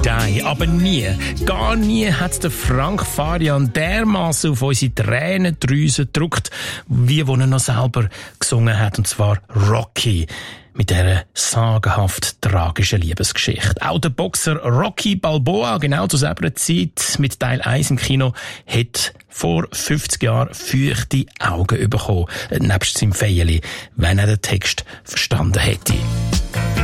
Die. Aber nie, gar nie hat der Frank Farian dermassen auf unsere Tränendrüse gedrückt, wie wo er noch selber gesungen hat, und zwar Rocky. Mit dieser sagenhaft tragischen Liebesgeschichte. Auch der Boxer Rocky Balboa, genau zu selber Zeit mit Teil 1 im Kino, hat vor 50 Jahren feuchte Augen bekommen, nebst seinem Feierli, wenn er den Text verstanden hätte.